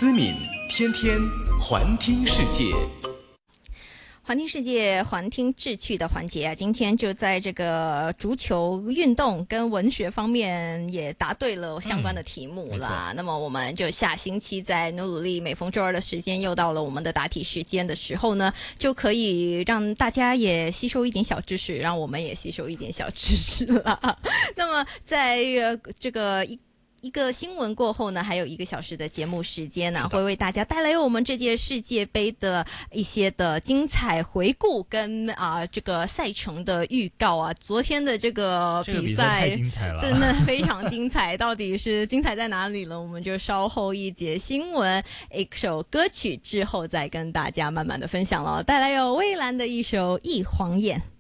思敏，天天环听世界。 环听世界，环听志趣的环节啊，今天就在这个足球运动跟文学方面也答对了相关的题目啦。那么我们就下星期再努力，每逢周二的时间又到了我们的答题时间的时候呢，就可以让大家也吸收一点小知识，让我们也吸收一点小知识啦。那么在这个一个新闻过后呢，还有1个小时的节目时间呢，会为大家带来我们这届世界杯的一些的精彩回顾跟这个赛程的预告啊。昨天的这个比赛太精彩了， 真的非常精彩，到底是精彩在哪里了？我们就稍后一节新闻一首歌曲之后再跟大家慢慢的分享了。带来有蔚蓝的一首《一晃眼》。